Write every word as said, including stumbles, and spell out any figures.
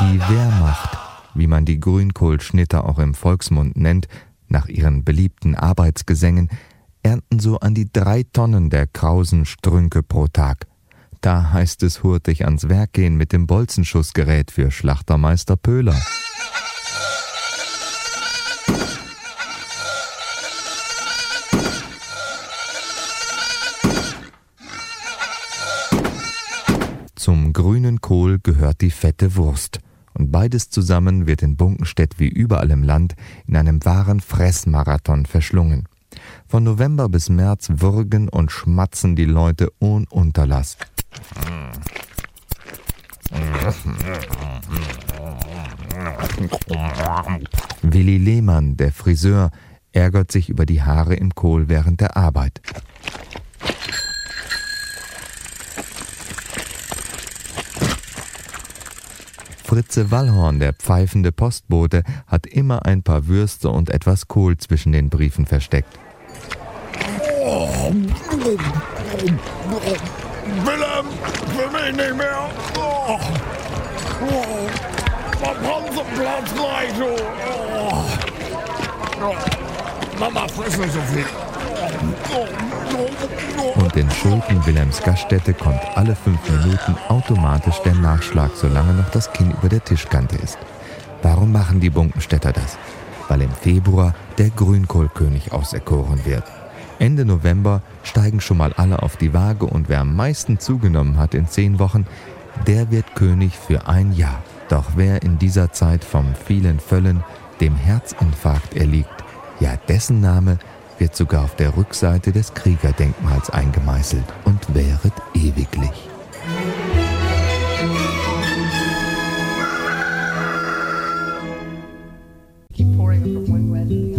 Die Wehrmacht, wie man die Grünkohlschnitter auch im Volksmund nennt, nach ihren beliebten Arbeitsgesängen, ernten so an die drei Tonnen der krausen Strünke pro Tag. Da heißt es hurtig ans Werk gehen mit dem Bolzenschussgerät für Schlachtermeister Pöhler. Zum grünen Kohl gehört die fette Wurst. Und beides zusammen wird in Bunkenstedt wie überall im Land in einem wahren Fressmarathon verschlungen. Von November bis März würgen und schmatzen die Leute ohne Unterlass. Willi Lehmann, der Friseur, ärgert sich über die Haare im Kohl während der Arbeit. Fritze Wallhorn, der pfeifende Postbote, hat immer ein paar Würste und etwas Kohl zwischen den Briefen versteckt. Willem, für mich nicht mehr. Oh. Oh. Platz gleich. Oh. Oh. Mama, friss nicht so viel. Und in Schulten Wilhelms Gaststätte kommt alle fünf Minuten automatisch der Nachschlag, solange noch das Kinn über der Tischkante ist. Warum machen die Bunkenstädter das? Weil im Februar der Grünkohlkönig auserkoren wird. Ende November steigen schon mal alle auf die Waage und wer am meisten zugenommen hat in zehn Wochen, der wird König für ein Jahr. Doch wer in dieser Zeit vom vielen Völlen dem Herzinfarkt erliegt, ja, dessen Name wird sogar auf der Rückseite des Kriegerdenkmals eingemeißelt und währet ewiglich. Keep pouring it from Wind West.